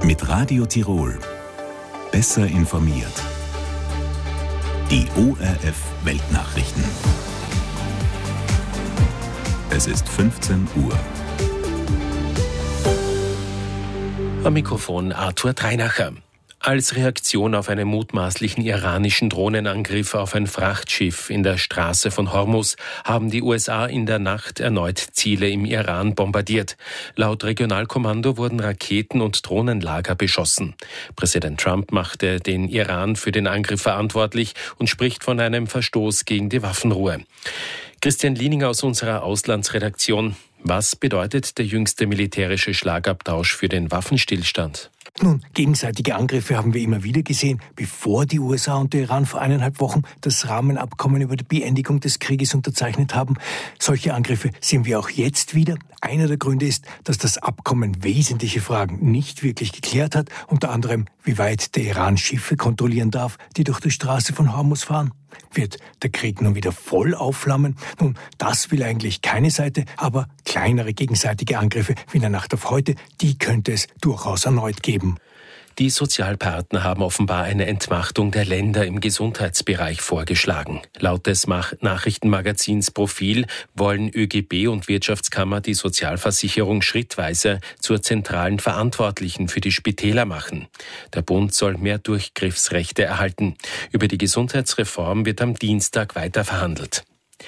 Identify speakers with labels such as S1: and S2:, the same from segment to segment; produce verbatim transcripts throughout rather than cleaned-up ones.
S1: Mit Radio Tirol. Besser informiert. Die O R F Weltnachrichten. Es ist fünfzehn Uhr.
S2: Am Mikrofon Arthur Dreinacher. Als Reaktion auf einen mutmaßlichen iranischen Drohnenangriff auf ein Frachtschiff in der Straße von Hormuz haben die U S A in der Nacht erneut Ziele im Iran bombardiert. Laut Regionalkommando wurden Raketen- und Drohnenlager beschossen. Präsident Trump machte den Iran für den Angriff verantwortlich und spricht von einem Verstoß gegen die Waffenruhe. Christian Lieninger aus unserer Auslandsredaktion. Was bedeutet der jüngste militärische Schlagabtausch für den Waffenstillstand?
S3: Nun, gegenseitige Angriffe haben wir immer wieder gesehen, bevor die U S A und der Iran vor eineinhalb Wochen das Rahmenabkommen über die Beendigung des Krieges unterzeichnet haben. Solche Angriffe sehen wir auch jetzt wieder. Einer der Gründe ist, dass das Abkommen wesentliche Fragen nicht wirklich geklärt hat, unter anderem, wie weit der Iran Schiffe kontrollieren darf, die durch die Straße von Hormuz fahren. Wird der Krieg nun wieder voll aufflammen? Nun, das will eigentlich keine Seite, aber kleinere gegenseitige Angriffe wie in der Nacht auf heute, die könnte es durchaus erneut geben.
S2: Die Sozialpartner haben offenbar eine Entmachtung der Länder im Gesundheitsbereich vorgeschlagen. Laut des Nachrichtenmagazins Profil wollen Ö G B und Wirtschaftskammer die Sozialversicherung schrittweise zur zentralen Verantwortlichen für die Spitäler machen. Der Bund soll mehr Durchgriffsrechte erhalten. Über die Gesundheitsreform wird am Dienstag weiter verhandelt.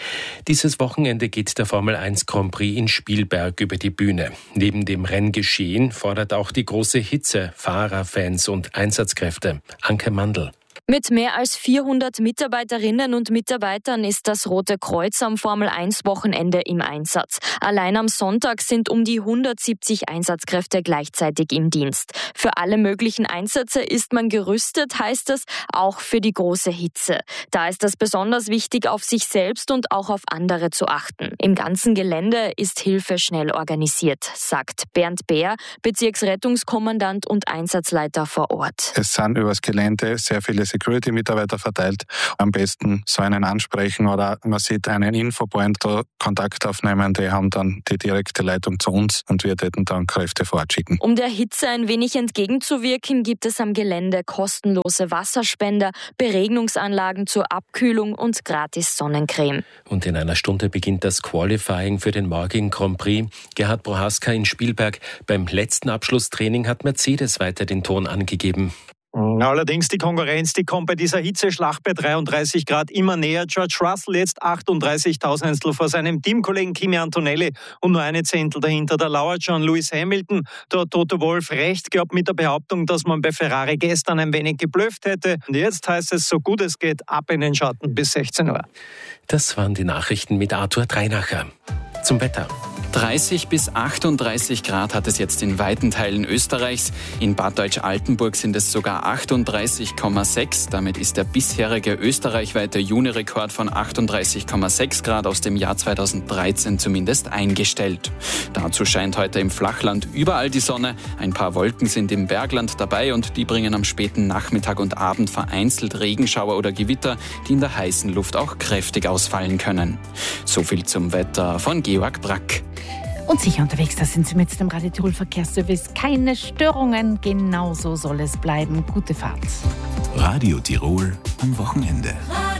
S2: Dieses Wochenende geht der Formel eins Grand Prix in Spielberg über die Bühne. Neben dem Renngeschehen fordert auch die große Hitze Fahrer, Fans und Einsatzkräfte. Anke Mandl.
S4: Mit mehr als vierhundert Mitarbeiterinnen und Mitarbeitern ist das Rote Kreuz am Formel eins Wochenende im Einsatz. Allein am Sonntag sind um die hundertsiebzig Einsatzkräfte gleichzeitig im Dienst. Für alle möglichen Einsätze ist man gerüstet, heißt es, auch für die große Hitze. Da ist es besonders wichtig, auf sich selbst und auch auf andere zu achten. Im ganzen Gelände ist Hilfe schnell organisiert, sagt Bernd Bär, Bezirksrettungskommandant und Einsatzleiter vor Ort.
S5: Es sind übers Gelände sehr viele Security-Mitarbeiter verteilt. Am besten so einen ansprechen oder man sieht einen Infopoint, da Kontakt aufnehmen, die haben dann die direkte Leitung zu uns und wir täten dann Kräfte fortschicken.
S4: Um der Hitze ein wenig entgegenzuwirken, gibt es am Gelände kostenlose Wasserspender, Beregnungsanlagen zur Abkühlung und gratis Sonnencreme.
S2: Und in einer Stunde beginnt das Qualifying für den morgigen Grand Prix. Gerhard Prohaska in Spielberg. Beim letzten Abschlusstraining hat Mercedes weiter den Ton angegeben.
S6: Allerdings die Konkurrenz, die kommt bei dieser Hitzeschlacht bei dreiunddreißig Grad immer näher. George Russell jetzt achtunddreißig Tausendstel vor seinem Teamkollegen Kimi Antonelli und nur eine Zehntel dahinter. Da lauert schon Lewis Hamilton. Da hat Toto Wolff recht gehabt mit der Behauptung, dass man bei Ferrari gestern ein wenig geblufft hätte. Und jetzt heißt es, so gut es geht, ab in den Schatten bis sechzehn Uhr.
S2: Das waren die Nachrichten mit Arthur Dreinacher. Zum Wetter.
S7: dreißig bis achtunddreißig Grad hat es jetzt in weiten Teilen Österreichs. In Bad Deutsch-Altenburg sind es sogar achtunddreißig Komma sechs. Damit ist der bisherige österreichweite Juni-Rekord von achtunddreißig Komma sechs Grad aus dem Jahr zweitausenddreizehn zumindest eingestellt. Dazu scheint heute im Flachland überall die Sonne. Ein paar Wolken sind im Bergland dabei und die bringen am späten Nachmittag und Abend vereinzelt Regenschauer oder Gewitter, die in der heißen Luft auch kräftig ausfallen können. So viel zum Wetter von Georg Brack.
S8: Und sicher unterwegs, da sind Sie mit dem Radio Tirol Verkehrsservice. Keine Störungen, genauso soll es bleiben. Gute Fahrt.
S1: Radio Tirol am Wochenende.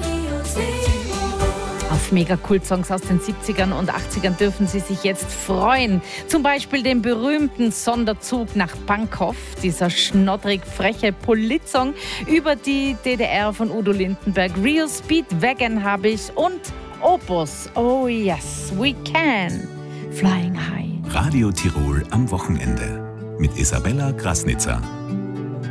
S8: Auf Mega-Kult-Songs aus den siebzigern und achtzigern dürfen Sie sich jetzt freuen. Zum Beispiel den berühmten Sonderzug nach Pankow, dieser schnoddrig freche Polit-Song über die D D R von Udo Lindenberg. Real Speed Wagon habe ich und Opus. Oh yes, we can. Flying High.
S1: Radio Tirol am Wochenende mit Isabella Krasnitzer.